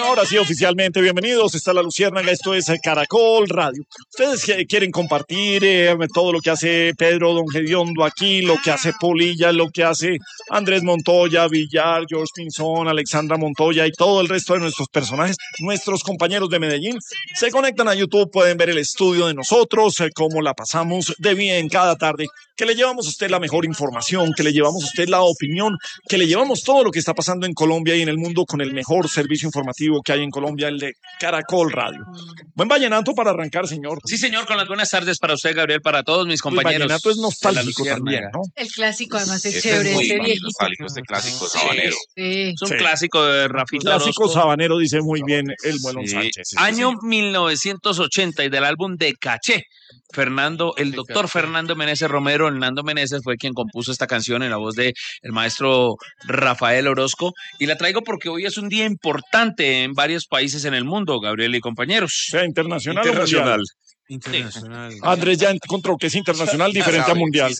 Ahora sí, oficialmente, bienvenidos. Está La Luciérnaga, esto es Caracol Radio. Ustedes quieren compartir todo lo que hace Pedro Don Gediondo aquí, lo que hace Polilla, lo que hace Andrés Montoya, Villar, George Pinzón, Alexandra Montoya y todo el resto de nuestros personajes, nuestros compañeros de Medellín. Se conectan a YouTube, pueden ver el estudio de nosotros, cómo la pasamos de bien cada tarde, que le llevamos a usted la mejor información, que le llevamos a usted la opinión, que le llevamos todo lo que está pasando en Colombia y en el mundo con el mejor servicio informativo que hay en Colombia, el de Caracol Radio. Buen vallenato para arrancar, señor. Sí, señor, con las buenas tardes para usted, Gabriel, para todos mis compañeros. El vallenato es nostálgico también, ¿no? El clásico, además, es chévere, ese viejito. Este clásico sabanero. Sí. Es un clásico de Rafita Clásico Orozco. sabanero, dice muy bien el Muelón Sánchez. Año 1980 y del álbum de Caché. El doctor Fernando Meneses Romero, Hernando Meneses, fue quien compuso esta canción en la voz de el maestro Rafael Orozco, y la traigo porque hoy es un día importante en varios países en el mundo, Gabriel y compañeros. Sea internacional. Internacional. Internacional. Andrés ya encontró que es internacional diferente a mundial.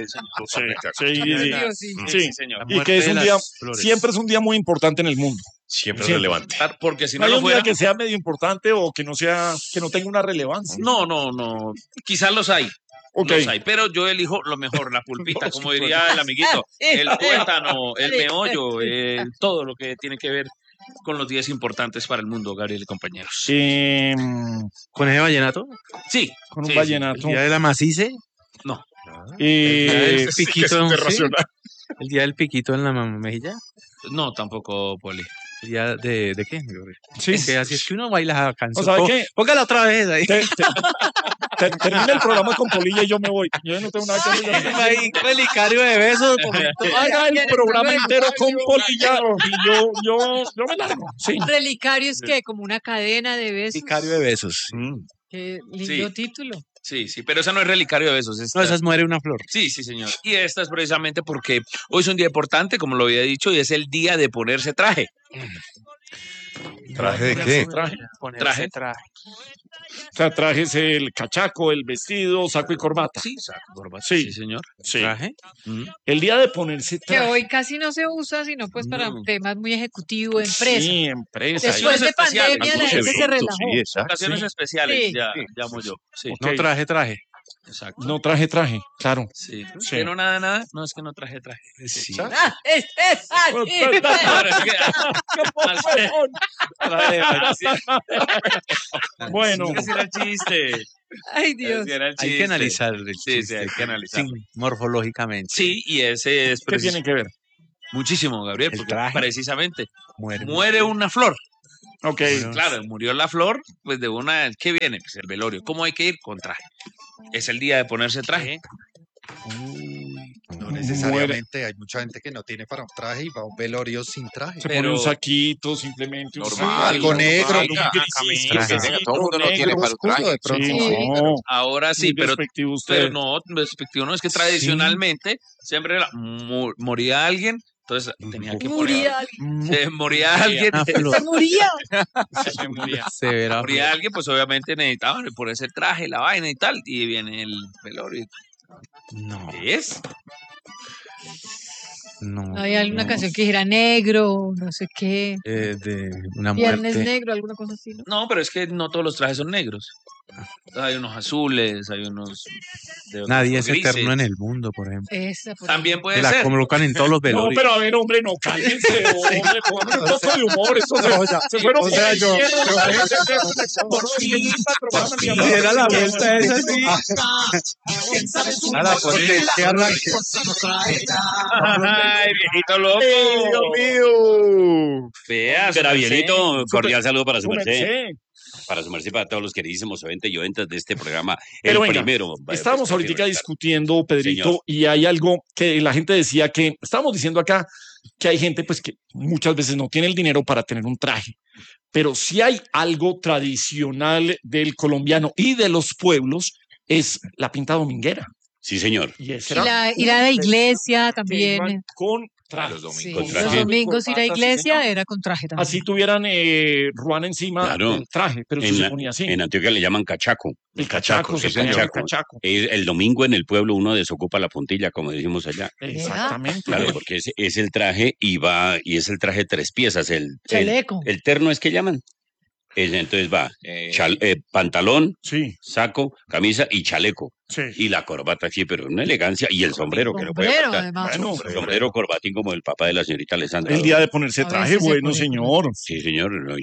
Sí, señor. Y que es un día, siempre es un día muy importante en el mundo. Siempre relevante. Porque si No no hay lo un fuera... día que sea medio importante o que no sea, que no tenga una relevancia. No. Quizás los hay. Okay. Los hay, pero yo elijo lo mejor, la pulpita, como diría el amiguito, el tuétano, el meollo, todo lo que tiene que ver con los días importantes para el mundo, Gabriel y compañeros. ¿Con ese vallenato? Sí. Con un sí, vallenato. ¿El día de la macice? No. El piquito, internacional. el día del piquito en la mejilla. No, tampoco, Poli. ¿El día de qué? Sí. Es que así es que uno baila la canción. ¿Sabe qué? Póngala otra vez ahí. Termina el programa con Polilla y yo me voy. Yo no tengo nada que hacer. Ahí, relicario de besos. Haga el programa entero con Polilla y yo me largo. Sí. Relicario es que como una cadena de besos. Relicario de besos. Qué lindo Sí. título. Sí, pero esa no es relicario de besos. No, esa es muere una flor. Sí, señor. Y esta es precisamente porque hoy es un día importante, como lo había dicho, y es el día de ponerse traje. ¿Traje de qué? Traje. O sea, trajes el cachaco, el vestido, saco y corbata. Sí, saco, corbata. Sí. Sí, señor. Sí. ¿Traje? El día de ponerse Que traje. hoy casi no se usa, sino pues para No. temas muy ejecutivos, empresa. Sí, empresa. Después de especiales, pandemia la algunos gente se eventos, relajó. sí, exacto. Ocasiones Sí. especiales, Sí. ya llamo yo. Sí, Ok. No traje. exacto. No traje, claro. Sí. Sí. ¿Que no nada? No, es que no traje. Sí. Ah, es así. Ahora es que- Bueno, Ese era el chiste. Ay, Dios. Ese era el Hay chiste. que analizar el Sí, chiste. hay que analizarlo. Sí, morfológicamente. Sí, y ese es ¿qué tiene que ver? muchísimo, Gabriel, El porque traje. precisamente Muere. muere una flor. Ok. Bueno. Claro, murió la flor, pues de una, ¿qué viene? Pues el velorio. ¿Cómo hay que ir? Con traje. Es el día de ponerse traje. No necesariamente, hay mucha gente que no tiene para un traje y va a un velorio sin traje. Se Pero- pone un saquito, simplemente. Un Normal, saco, algo negro, un una grisito, traje. un Todo el mundo no tiene para un oscuro traje. de pronto. Sí, Sí. no. Ahora sí, Muy pero despectivo usted. no, despectivo no, es que tradicionalmente siempre moría alguien, entonces tenía que Moría. moría alguien, Una flor. Se moría. Severa moría flor. alguien, pues obviamente necesitaban ponerse el traje, la vaina y tal, y viene el velorio. No, ¿Qué es? no. Había alguna no. canción que dijera negro, no sé qué. De una Viernes muerte. negro, alguna cosa así, ¿no? No, pero es que no todos los trajes son negros. Hay unos azules, hay unos de otros Nadie es grises. eterno en el mundo, por ejemplo. Esa, por También ejemplo. puede Que la ser. colocan en todos los No, velorios. pero a ver, hombre, no, cállense, hombre, pónganle un poco de humor. Esto se fueron o sea, por el yo- izquierdo, yo- no, Y era la vuelta esa, sí. A la ponte, que arranque. Ay, viejito loco. Dios mío. Vea, Gabrielito, cordial saludo para su merced, Súmense. para su merced, para todos los queridísimos oyentes y oyentas de este programa, Pero el venga, primero. Estábamos ahorita Claro. discutiendo, Pedrito, Señor. y hay algo que la gente decía que, estábamos diciendo acá que hay gente pues que muchas veces no tiene el dinero para tener un traje, pero si hay algo tradicional del colombiano y de los pueblos, es la pinta dominguera. Sí, señor. Y esa Y la de iglesia también. con traje. Los Sí, domingos. Con traje. los domingos ir a Corbata, sí, iglesia señor. era con traje también. Así tuvieran Ruan encima Claro. del traje, pero En se la- ponía así. En Antioquia le llaman cachaco. El cachaco, se el ponía el cachaco. cachaco. El domingo en el pueblo uno desocupa la puntilla, como decimos allá. Exactamente. Claro, porque es el traje y es el traje tres piezas. Chaleco. El terno es que llaman. Entonces va pantalón, Sí, saco, camisa y chaleco. sí. Y la corbata aquí, pero una elegancia. Y el sombrero, que no puede Sombrero, faltar. además. Bueno, Sombrero corbatín como el papá de la señorita Alessandra. el día de ponerse A traje, veces se bueno, pone señor. Sí, señor. No,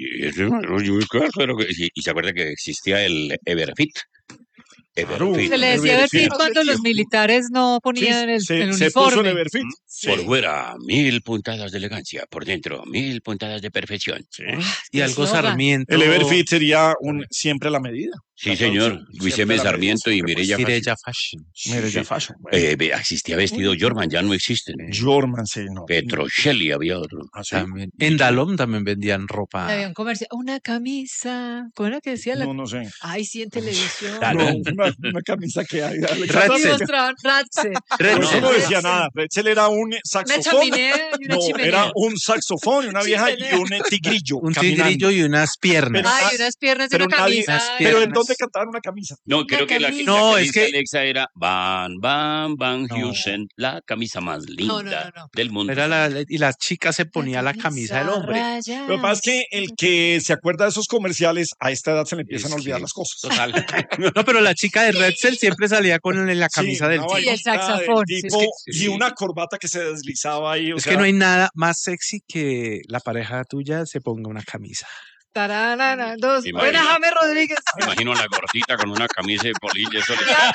y se acuerda que existía el Everfit. Claro. Everfit. Se le decía Everfit. Everfit cuando los militares no ponían el se puso el uniforme. Everfit. Sí. Por fuera, 1000 puntadas de elegancia. Por dentro, 1000 puntadas de perfección. Sí. Y algo eslogan. Sarmiento. El Everfit sería siempre a la medida. Sí, señor. Luis M. Sarmiento y Mireya Mireya Fashion. Mireya Fashion. existía vestido Jorman, ya no existen. Jorman, sí, no. Petrocelli había otro. Ah, sí. También. En Dalom también vendían ropa. Había un comercial, una camisa. ¿Cómo era que decía? No, no sé. Ay, sí, en televisión. Claro. No, una camisa que hay. Y mostraban Ratze. Pero eso no Ratze. decía nada. Pretzel era un Una saxofón. chaminé y una No, chimenea. era un saxofón y una vieja y Chimenea. un tigrillo. Un caminando. tigrillo y unas piernas. Ay, unas piernas de pero una nadie- camisa. unas Ay, Pero ¿en piernas. dónde cantaban una camisa? No, creo que la camisa. No, camisa es que- Alexa era Van No. Heusen, la camisa más linda no. del mundo. Y la chica se ponía la camisa del hombre. Lo que pasa es que el que se acuerda de esos comerciales, a esta edad se le empiezan a olvidar las cosas. Total. No, pero la chica de Redzel siempre salía con la camisa del una tipo. Sí, el vainita del saxofón, sí, tipo, es que- y una corbata que se deslizaba ahí. Es que no hay nada más sexy que la pareja tuya se ponga una camisa. Taranana, dos. Imagínate. Buena, James Rodríguez. Me imagino a la gordita con una camisa de polilla. Eso le- Ya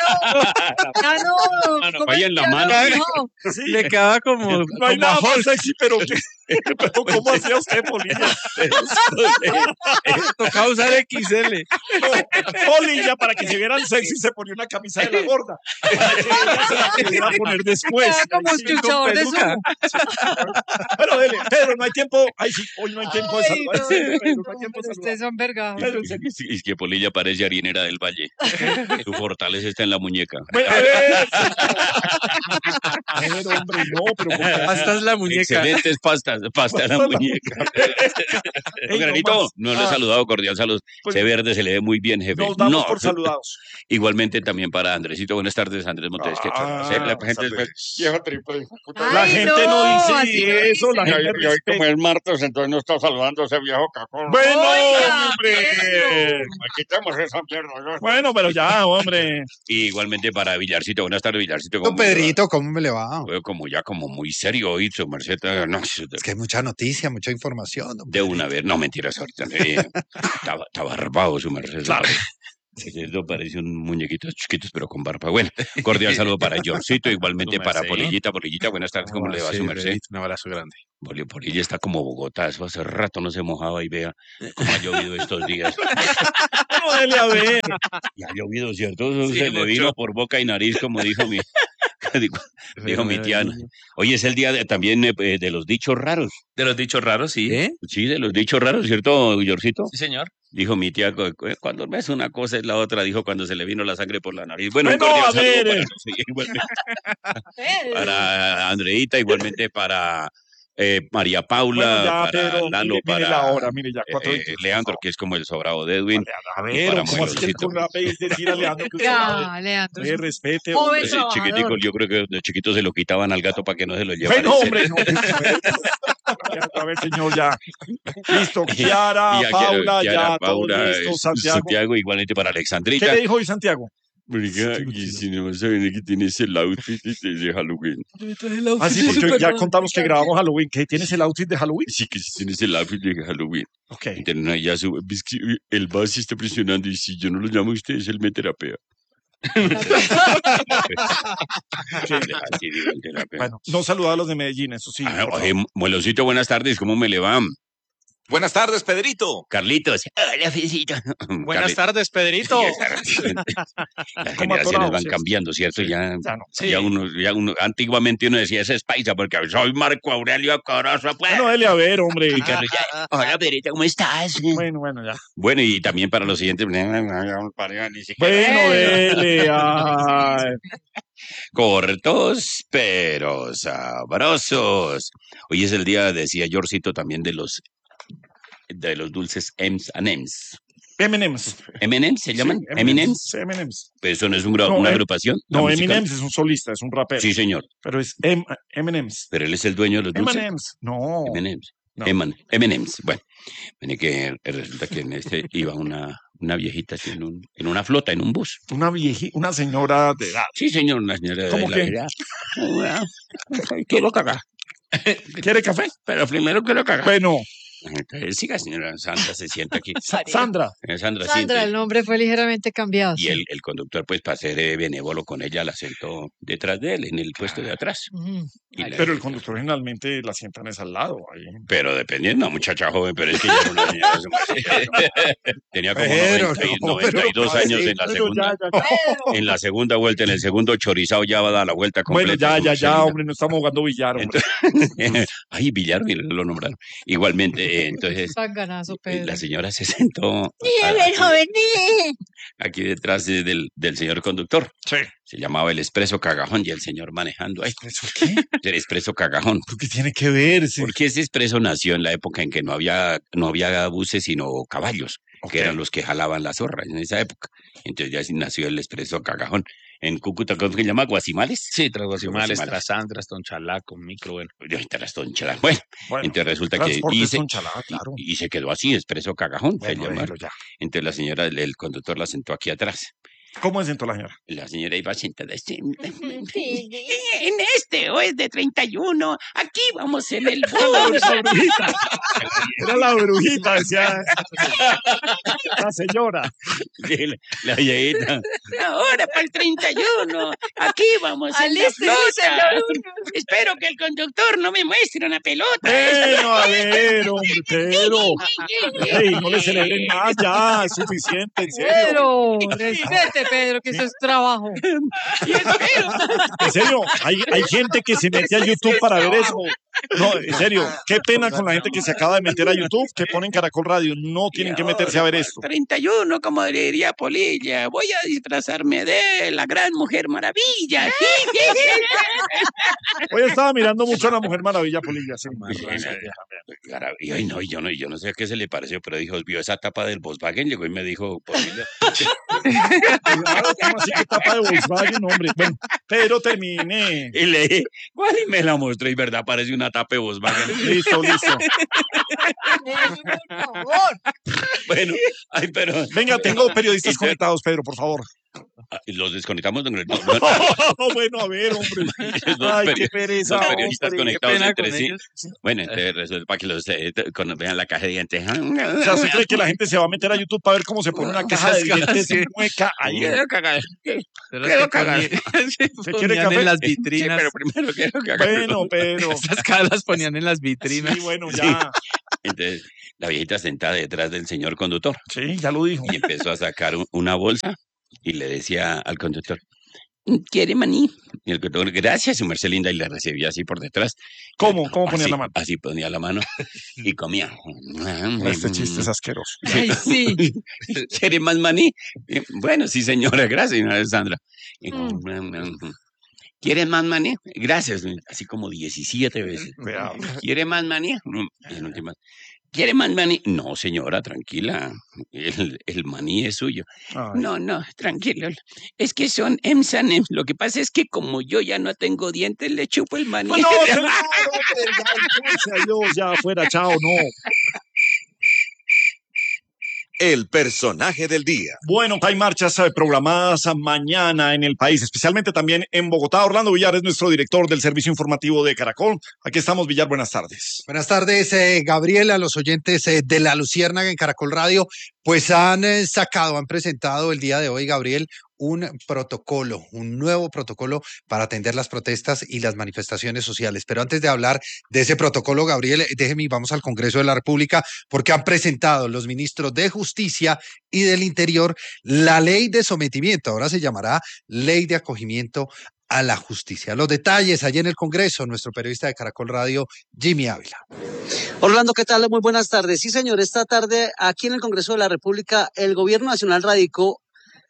no. Mano, ¿Cómo vaya es en la que mano. no? Sí, Le quedaba como, no hay como nada a más Hulk. sexy, pero, pero ¿cómo hacía usted, Polilla? Tocaba usar XL. No, Polilla, para que se vieran sexy, se ponía una camisa de la gorda. Para que ella se la pudiera poner después. Queda como Ahí sí, chuchador de peluca. sumo. Pero dele, Pedro, no hay tiempo. Ay, sí, hoy no hay tiempo de Ay, saludar. no, Pedro, no hay tiempo de Ustedes saludar. son vergados. Pedro, Es que Polilla parece harinera del Valle. Su fortaleza está en la muñeca. bueno, a ver. A ver, hombre, no, pero ¿por qué? Hasta es la muñeca. Excelentes pastas, pasta en la muñeca. Ey, no Granito, más. no le he Ah. saludado, cordial saludos. Pues- Se verde, se le ve muy bien, jefe. Nos damos No, por saludados. igualmente también para Andresito. Buenas tardes, Andrés Montes. ¿Qué tal? Ah, La gente viejo triple. La Ay, gente no dice así no eso, la dicen. gente Y hoy respeta. como es martes, entonces no está saludando a ese viejo cacón. Bueno, Oiga, hombre. Aquí estamos esa mierda. ¿no? Bueno, pero ya, hombre. Y igualmente para Villarcito. Buenas tardes, Villarcito. Don Pedrito, ¿cómo me le va? Veo como ya como muy serio hoy, su merced. No, Es que hay mucha noticia, mucha información. don de una Pedrito. vez, no mentiras ahorita. Está barbado su merced. Claro. Eso parece un muñequito chiquitos, pero con barba. Bueno, cordial saludo para Jorcito, igualmente Su para merced. Polillita. Polillita, buenas tardes, ¿cómo le va Sí, su merced? Pedrito, un abrazo grande. Polilla está como Bogotá, eso hace rato no se mojaba y vea cómo ha llovido estos días. No, dele a ver. Y ha llovido, ¿cierto? Eso Sí, se le mucho. vino por boca y nariz, como dijo mi, dijo mi tía Ana. Hoy es el día también de los dichos raros. De los dichos raros, sí. ¿Eh? Sí, de los dichos raros, ¿cierto, Yorcito? Sí, señor. Dijo mi tía, cuando ves una cosa es la otra, dijo cuando se le vino la sangre por la nariz. Bueno, un Bueno, cordial a saludo ver. sí, igualmente para Andreita, igualmente para María Paula, Bueno, ya, para Pedro, Lalo, mire para la hora, mire ya, 4:22. Leandro, que es como el sobrado de Edwin. A Y ver, para ¿cómo así que Modelcito. con la vez decir a Leandro que usted Ya, Leandro. me respete? Joven hombre? Ese trabajador. chiquitico, yo creo que de chiquito se lo quitaban al gato para que no se lo llevara. Bueno, hombre, no. A ver, señor, ya. Listo, Kiara, Y a Paula, Kiara, ya, Paula, todo listo, Santiago. igualmente para ¿Qué Alexandrita. le dijo hoy Santiago? Oiga, y si no saben que tienes el outfit de Halloween. Ah, sí, porque ya contamos que grabamos Halloween. ¿Qué tienes el outfit de Halloween? Sí, que si tienes el outfit de Halloween. Ok. Entonces, ya ves que el base está presionando y si yo no lo llamo a ustedes, él me terapea. Así digo, el terapea. Bueno, no saludaba a los de Medellín, eso sí. Ah, por oye, favor. Muelocito, buenas tardes, ¿cómo me le va? Buenas tardes, Pedrito. Carlitos. Hola, Fecito. Buenas tardes, Pedrito. Las Como generaciones atorado, van sí. cambiando, ¿cierto? Ya, Ya no. Sí. ya uno, antiguamente uno decía, ese es paisa, porque soy Marco Aurelio Corozo, pues. Bueno, dele a ver, hombre. Y Carlos, ya, hola, Pedrito, ¿cómo estás? Bueno, ya. Bueno, y también para los siguientes. Bueno, dele. Ay. Cortos, pero sabrosos. Hoy es el día, decía Yorcito, también de los dulces M&M's. M&M's. ¿M&M's se llaman? Sí, ¿M&M's? Sí, M&M's. Pero eso no es No, una agrupación. ¿La No, musical? Eminems es un solista, es un rapero. Sí, señor. Pero es M&M's. Pero él es el dueño de los dulces. M&M's. No. M&M's. No. M&M's. Bueno, viene que resulta que en este iba una viejita así en una flota, en un bus. Una señora de edad. Sí, señor, una señora ¿Cómo de la qué? edad. Quiero cagar. ¿Quiere café? Pero primero quiero cagar. Bueno, Entonces, siga, señora Sandra, se sienta aquí. Sandra. Sandra, sí, Sandra, entonces, el nombre fue ligeramente cambiado. y sí. el conductor, pues, para ser benévolo con ella, la sentó detrás de él, en el puesto de atrás. Ujú. Y la- Pero el conductor generalmente la sientan es al lado. Ahí. Pero dependiendo, muchacha joven, pero es que ya era una señora. Tenía como Pero 90 y no, pero 92 ¿cómo años así? en la Pero segunda. En la segunda vuelta, en el segundo chorizado ya va a dar la vuelta Bueno, completa. ya, hombre, no estamos jugando billar, hombre. Ay, Villar, mira, lo nombraron. Igualmente, entonces, Sanganazo, Pedro. la señora se sentó aquí detrás del señor conductor. Sí. Se llamaba el Expreso Cagajón y el señor manejando ahí. ¿Eso qué? El Expreso Cagajón. ¿Pero qué tiene que ver? Sí. Porque ese expreso nació en la época en que no había buses, sino caballos, Ok. que eran los que jalaban la zorra en esa época. Entonces ya sí nació el Expreso Cagajón. En Cúcuta, ¿cómo se llama? ¿Guasimales? Sí, tras Guasimales, Guasimales. tras Sandras, Tonchalaco, Micro, bueno. Yo las tonchadas. Bueno, Bueno, entonces resulta que transporte y se, Sonchalá, claro. y se quedó así, Expreso Cagajón, se Bueno, llama. déjelo ya. Entonces la señora, el conductor la sentó aquí atrás. ¿Cómo se sentó la señora? La señora iba sentada así. En este, o es de 31. Aquí vamos en el bus. La brujita. Era la brujita, decía la señora. Sí, la viejita. Ahora para el 31. Aquí vamos en la Alístese, flota. señor. Espero que el conductor no me muestre una pelota. Bueno, a ver, hombre, pero. Ey, no le celebren más, ya, es suficiente, en serio. Pedro, respete, Pedro, que eso es trabajo. En serio, hay gente que se mete a YouTube para ver eso. No, en serio, qué pena con la gente que se acaba de meter a YouTube, que ponen Caracol Radio. No tienen que meterse a ver esto. 31, como diría Polilla. Voy a disfrazarme de la gran Mujer Maravilla. Hoy estaba mirando mucho a la Mujer Maravilla, Polilla. Sí. Y ay, no, yo no sé a qué se le pareció, pero dijo, vio esa tapa del Volkswagen, llegó y me dijo, Polilla, Claro, ¿cómo así que tapa de Volkswagen, hombre? Bueno, pero terminé. y le dije, ¿cuál? Y me la mostró, y verdad, parece una tapa de Volkswagen. Listo. Por favor. Bueno, ay, pero... Venga, tengo periodistas Entonces- conectados, Pedro, por favor. Los desconectamos. Bueno, a ver, hombre. Los Ay, peri- qué pereza, los periodistas hombre. conectados pena entre con sí. ellos. Bueno, entonces resulta para que los cuando vean la caja de dientes. O sea, ¿usted cree que la gente se va a meter a YouTube para ver cómo se pone una caja de dientes Sí. mueca ahí? Quiero cagar. Pero Quiero es que cagar. ¿Se quiere ponían café? en las Sí, vitrinas. pero primero quiero cagar. Bueno, pero. Estas caras las ponían en las vitrinas. Sí, bueno, ya. Entonces, la viejita sentada detrás del señor conductor Sí, ya lo dijo. y empezó a sacar una bolsa y le decía al conductor, ¿quiere maní? Y el conductor, gracias, su merced linda, y le recibía así por detrás. ¿Cómo ponía Así- la mano? Así ponía la mano y comía. Este chiste es asqueroso. Ay, sí. ¿Quiere más maní? Bueno, sí, señora, gracias, señora Sandra. Y, ¿quiere más maní? Gracias, así como 17 veces. Cuidado. ¿Quiere más maní? Y en última, ¿quiere más maní? No, señora, tranquila. El maní es suyo. Ay. No, tranquilo. Es que son M&M's. Lo que pasa es que como yo ya no tengo dientes, le chupo el maní. No, señor, hombre, ya, gracias a Dios, ya afuera, chao, no. El personaje del día. Bueno, hay marchas programadas mañana en el país, especialmente también en Bogotá. Orlando Villar es nuestro director del servicio informativo de Caracol. Aquí estamos, Villar, buenas tardes. Buenas tardes, Gabriel, a los oyentes de La Luciérnaga en Caracol Radio. Pues han presentado el día de hoy, Gabriel, un nuevo protocolo para atender las protestas y las manifestaciones sociales. Pero antes de hablar de ese protocolo, Gabriel, déjeme, vamos al Congreso de la República, porque han presentado los ministros de Justicia y del Interior la ley de sometimiento. Ahora se llamará Ley de Acogimiento a la Justicia. Los detalles allí en el Congreso, nuestro periodista de Caracol Radio, Jimmy Ávila. Orlando, ¿qué tal? Muy buenas tardes. Sí, señor, esta tarde aquí en el Congreso de la República el Gobierno Nacional radicó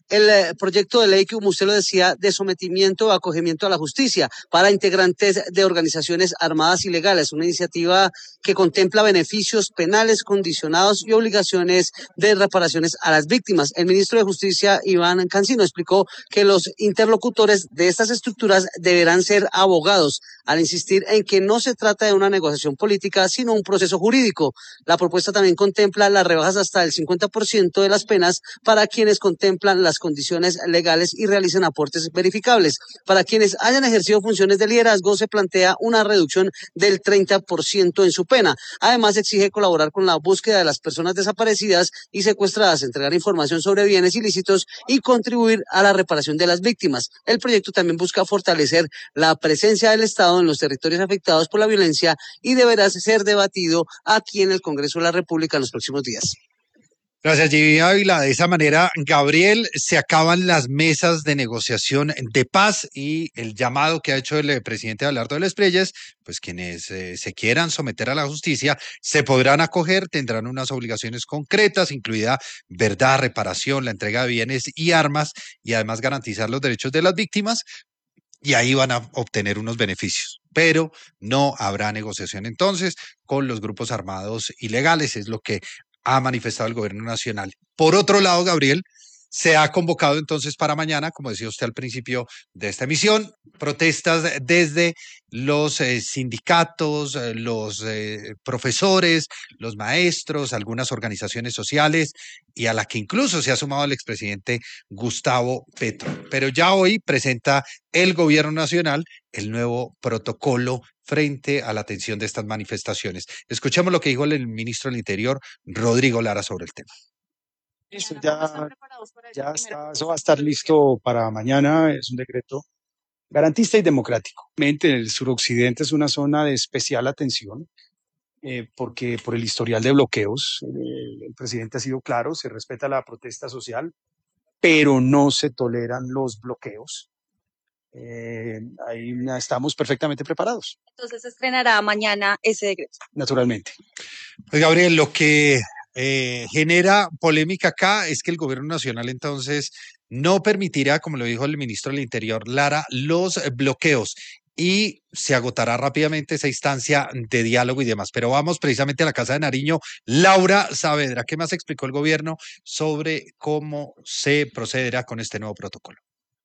el proyecto de ley que, como usted lo decía, de sometimiento o acogimiento a la justicia para integrantes de organizaciones armadas ilegales, una iniciativa que contempla beneficios penales condicionados y obligaciones de reparaciones a las víctimas. El ministro de Justicia, Iván Cancino, explicó que los interlocutores de estas estructuras deberán ser abogados, al insistir en que no se trata de una negociación política, sino un proceso jurídico. La propuesta también contempla las rebajas hasta el 50% de las penas para quienes contemplan las condiciones legales y realicen aportes verificables. Para quienes hayan ejercido funciones de liderazgo, se plantea una reducción del 30% en su pena. Además, exige colaborar con la búsqueda de las personas desaparecidas y secuestradas, entregar información sobre bienes ilícitos y contribuir a la reparación de las víctimas. El proyecto también busca fortalecer la presencia del Estado en los territorios afectados por la violencia y deberá ser debatido aquí en el Congreso de la República en los próximos días. Gracias, Jimmy Ávila. De esa manera, Gabriel, se acaban las mesas de negociación de paz y el llamado que ha hecho el presidente Abelardo de las Preyes, pues quienes se quieran someter a la justicia se podrán acoger, tendrán unas obligaciones concretas, incluida verdad, reparación, la entrega de bienes y armas y además garantizar los derechos de las víctimas y ahí van a obtener unos beneficios. Pero no habrá negociación entonces con los grupos armados ilegales, es lo que ha manifestado el gobierno nacional. Por otro lado, Gabriel, se ha convocado entonces para mañana, como decía usted al principio de esta emisión, protestas desde los sindicatos, los profesores, los maestros, algunas organizaciones sociales y a la que incluso se ha sumado el expresidente Gustavo Petro. Pero ya hoy presenta el gobierno nacional el nuevo protocolo frente a la atención de estas manifestaciones. Escuchemos lo que dijo el ministro del Interior, Rodrigo Lara, sobre el tema. Listo, ya está, eso va a estar listo para mañana, es un decreto garantista y democrático. El suroccidente es una zona de especial atención porque por el historial de bloqueos, el presidente ha sido claro, se respeta la protesta social, pero no se toleran los bloqueos. Ahí estamos perfectamente preparados. Entonces se estrenará mañana ese decreto. Naturalmente. Pues, Gabriel, lo que genera polémica acá es que el gobierno nacional entonces no permitirá, como lo dijo el ministro del Interior, Lara, los bloqueos y se agotará rápidamente esa instancia de diálogo y demás. Pero vamos precisamente a la Casa de Nariño. Laura Saavedra, ¿qué más explicó el gobierno sobre cómo se procederá con este nuevo protocolo?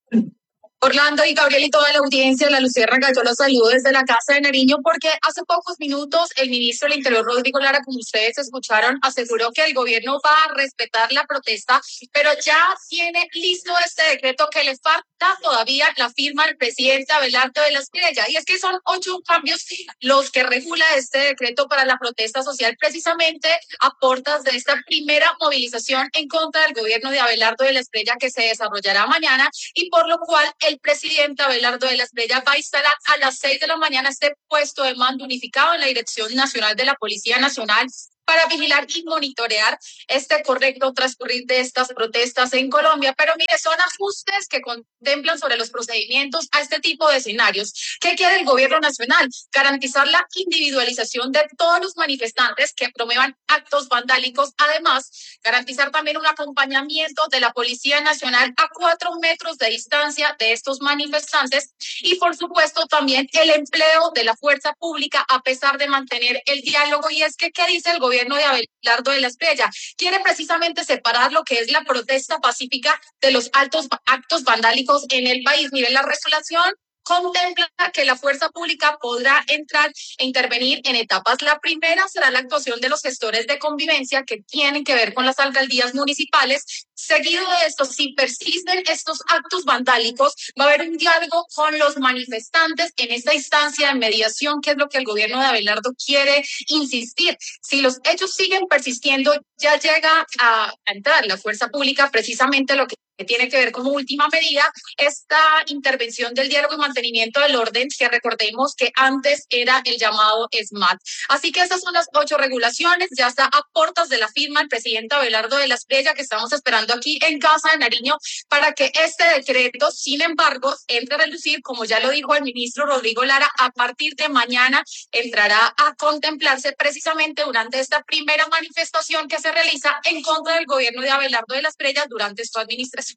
Orlando y Gabriel y toda la audiencia de La Luciérnaga, yo los saludo desde la Casa de Nariño porque hace pocos minutos el ministro del Interior, Rodrigo Lara, como ustedes escucharon, aseguró que el gobierno va a respetar la protesta, pero ya tiene listo este decreto que le falta todavía la firma del presidente Abelardo de las Preyes. Y es que son 8 cambios los que regula este decreto para la protesta social, precisamente a portas de esta primera movilización en contra del gobierno de Abelardo de las Preyes que se desarrollará mañana y por lo cual el presidente Abelardo de las Preyes va a instalar a las 6 de la mañana este puesto de mando unificado en la Dirección Nacional de la Policía Nacional para vigilar y monitorear este correcto transcurrir de estas protestas en Colombia. Pero mire, son ajustes que contemplan sobre los procedimientos a este tipo de escenarios. ¿Qué quiere el gobierno nacional? Garantizar la individualización de todos los manifestantes que promuevan actos vandálicos. Además, garantizar también un acompañamiento de la Policía Nacional a 4 metros de distancia de estos manifestantes y, por supuesto, también el empleo de la fuerza pública a pesar de mantener el diálogo. Y es que, ¿qué dice el gobierno de Abelardo de las Preyes? Quiere precisamente separar lo que es la protesta pacífica de los altos actos vandálicos en el país. Miren, la resolución contempla que la fuerza pública podrá entrar e intervenir en etapas. La primera será la actuación de los gestores de convivencia que tienen que ver con las alcaldías municipales. Seguido de esto, si persisten estos actos vandálicos, va a haber un diálogo con los manifestantes en esta instancia de mediación, que es lo que el gobierno de Abelardo quiere insistir. Si los hechos siguen persistiendo, ya llega a entrar la fuerza pública, precisamente lo que tiene que ver como última medida esta intervención del diálogo y mantenimiento del orden, que recordemos que antes era el llamado SMAT. Así que estas son las 8 regulaciones, ya está a portas de la firma el presidente Abelardo de las Preyes, que estamos esperando aquí en Casa de Nariño para que este decreto, sin embargo, entre a relucir, como ya lo dijo el ministro Rodrigo Lara, a partir de mañana entrará a contemplarse precisamente durante esta primera manifestación que se realiza en contra del gobierno de Abelardo de las Preyes durante su administración.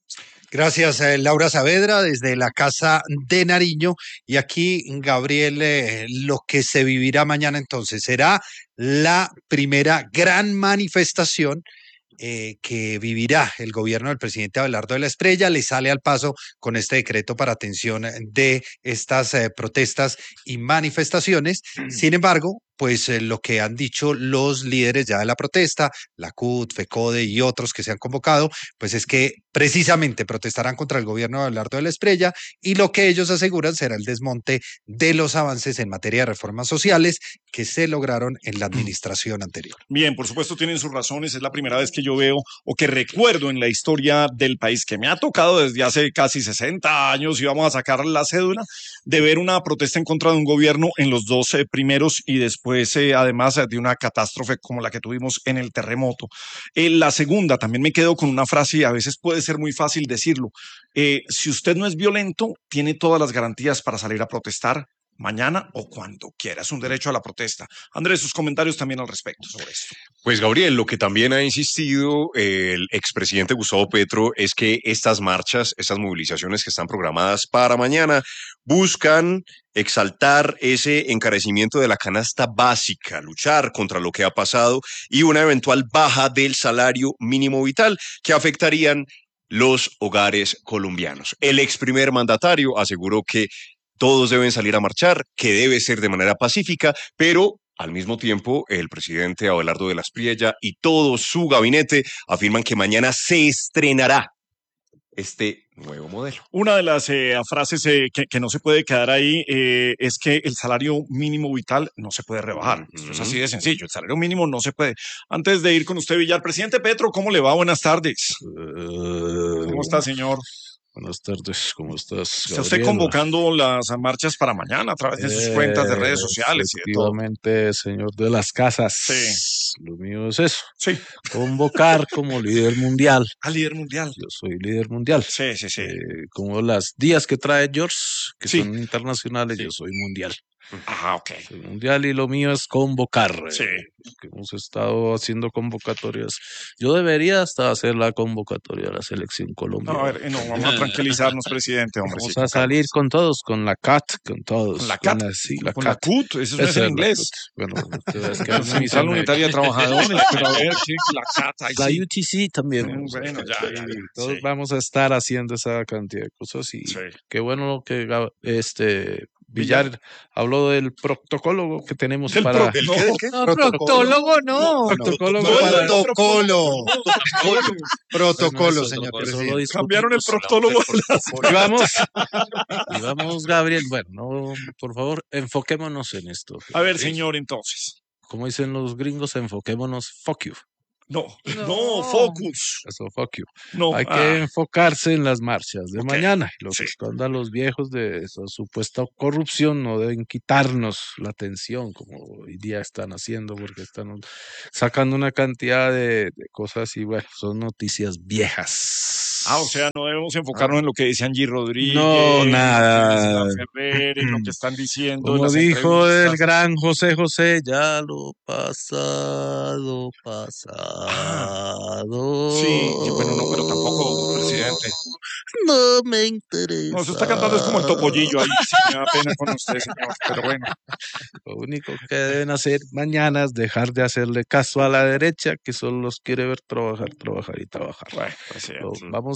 Gracias, Laura Saavedra, desde la Casa de Nariño. Y aquí, Gabriel, lo que se vivirá mañana entonces será la primera gran manifestación que vivirá el gobierno del presidente Abelardo de la Espriella. Le sale al paso con este decreto para atención de estas protestas y manifestaciones. Sin embargo, pues lo que han dicho los líderes ya de la protesta, la CUT, FECODE y otros que se han convocado, pues es que precisamente protestarán contra el gobierno de Abelardo de la Espriella, y lo que ellos aseguran será el desmonte de los avances en materia de reformas sociales que se lograron en la administración anterior. Bien, por supuesto tienen sus razones. Es la primera vez que yo veo o que recuerdo en la historia del país, que me ha tocado desde hace casi 60 años, y vamos a sacar la cédula, de ver una protesta en contra de un gobierno en los dos primeros, y después además de una catástrofe como la que tuvimos en el terremoto. La segunda, también me quedo con una frase, y a veces puede ser muy fácil decirlo. Si usted no es violento, tiene todas las garantías para salir a protestar mañana o cuando quiera. Es un derecho a la protesta. Andrés, sus comentarios también al respecto sobre esto. Pues Gabriel, lo que también ha insistido el expresidente Gustavo Petro es que estas marchas, estas movilizaciones que están programadas para mañana, buscan exaltar ese encarecimiento de la canasta básica, luchar contra lo que ha pasado y una eventual baja del salario mínimo vital que afectarían los hogares colombianos. El ex primer mandatario aseguró que todos deben salir a marchar, que debe ser de manera pacífica, pero al mismo tiempo el presidente Abelardo de la Espriella y todo su gabinete afirman que mañana se estrenará este nuevo modelo. Una de las frases que no se puede quedar ahí es que el salario mínimo vital no se puede rebajar. Esto es así de sencillo. El salario mínimo no se puede. Antes de ir con usted, Villar, presidente Petro, ¿cómo le va? Buenas tardes. ¿Cómo está, señor? Buenas tardes, ¿cómo estás, Gabriel? Está usted convocando las marchas para mañana a través de sus cuentas de redes sociales y de todo. Efectivamente, señor de las casas. Sí. Lo mío es eso. Sí. Convocar como líder mundial. Ah, líder mundial. Yo soy líder mundial. Sí, sí, sí. Como las días que trae George, que Sí. son internacionales, Sí. yo soy mundial. Ajá, ok. Soy mundial y lo mío es convocar. Sí. Que hemos estado haciendo convocatorias. Yo debería hasta hacer la convocatoria de la selección colombiana. No, a ver, no, vamos a tranquilizarnos, presidente, hombre. Vamos sí, a salir con todos, con la CAT, con todos. ¿Con la CAT? Sí, la Con CAT. la CUT, eso no es Esa en la inglés. CUT. Bueno, es que a mí Central se me- Unitaria de Trabajadores, pero a ver, sí, la CAT, ahí La sí. UTC también. vamos a Bueno, hacer. ya, Todos sí. vamos a estar haciendo esa cantidad de cosas y Sí. qué bueno que Villar habló del proctólogo que tenemos Del para ¿Del qué? ¿Del qué? No, proctólogo no. proctólogo No, para protocolo. Protocolo, Eso- señor eso lo presidente. discutimos. Cambiaron el proctólogo. Y vamos, Gabriel. Bueno, no, por favor, enfoquémonos en esto. A ver, señor, entonces. Como dicen los gringos, enfoquémonos. Fuck you. No, No. no, focus. Eso, fuck you. No, Hay que ah, enfocarse en las marchas de Ok, mañana. Y lo sí. que escondan los viejos de esa supuesta corrupción no deben quitarnos la atención como hoy día están haciendo, porque están sacando una cantidad de cosas y bueno, son noticias viejas. o sea, no debemos enfocarnos en lo que dice Angie Rodríguez. No, nada. en lo que dice la Ferrer, en lo que están diciendo. en Como las dijo el entrevistas. gran José, ya lo pasado, pasado. Sí, bueno, no, pero tampoco, presidente. No me interesa. No, eso está cantando es como el topollillo ahí. Sí, me da pena con usted, señor. Pero bueno. Lo único que deben hacer mañana es dejar de hacerle caso a la derecha, que solo los quiere ver trabajar, trabajar y trabajar. Bueno, presidente. Vamos